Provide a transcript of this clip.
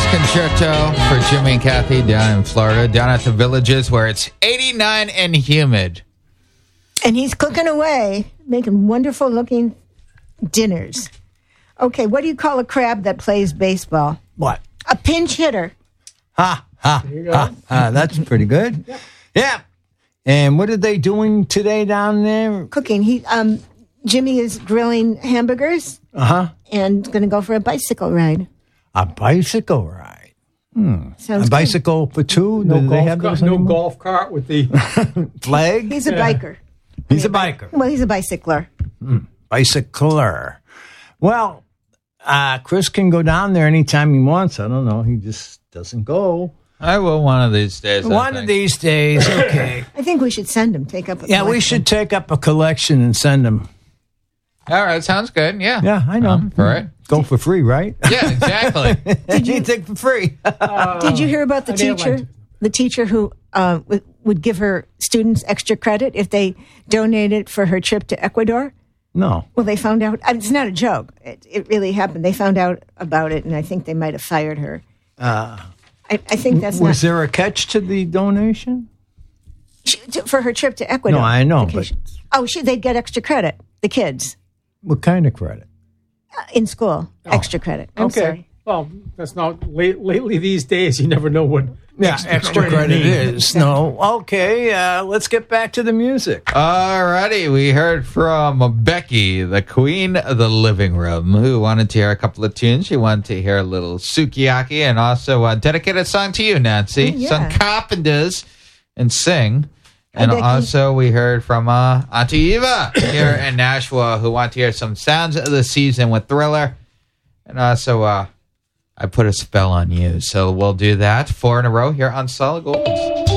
Concerto for Jimmy and Kathy down in Florida, down at the Villages where it's 89 and humid. And he's cooking away, making wonderful looking dinners. Okay, what do you call a crab that plays baseball? What? A pinch hitter. Ha, ha, ha, ha. That's pretty good. Yeah. And what are they doing today down there? Cooking. Jimmy is grilling hamburgers and going to go for a bicycle ride. A bicycle ride. Sounds A bicycle for two? No, Do they have golf, those no anymore? golf cart with the Flag? He's a biker. He's a biker. Well, he's a bicycler. Bicycler. Well, Chris can go down there anytime he wants. I don't know. He just doesn't go. I will one of these days. One of these days, okay. I think we should send him. Take up a Yeah, we collection. should take up a collection and send them. All right, sounds good. Yeah. Yeah, I know. All right. Go for free, right? Yeah, exactly. Did you take for free? Did you hear about the I didn't teacher? like it. The teacher who would give her students extra credit if they donated for her trip to Ecuador? No. Well, they found out. It's not a joke. It really happened. They found out about it, and I think they might have fired her. I think that's Was not there a catch to the donation? for her trip to Ecuador. No, I know, vacation. They'd get extra credit. The kids What kind of credit? in school, extra credit. I'm sorry. Well, that's not lately these days. You never know what. Yeah, extra credit means. is. No. Okay, let's get back to the music. All righty. We heard from Becky, the queen of the living room, who wanted to hear a couple of tunes. She wanted to hear a little sukiyaki and also dedicate a song to you, Nancy. Yeah. Some Carpenters and Sing. And Becky. also we heard from Auntie Eva here in Nashua, who wanted to hear some Sounds of the Season with Thriller. And also I Put a Spell on You. So we'll do that 4 in a row here on Solid Gold.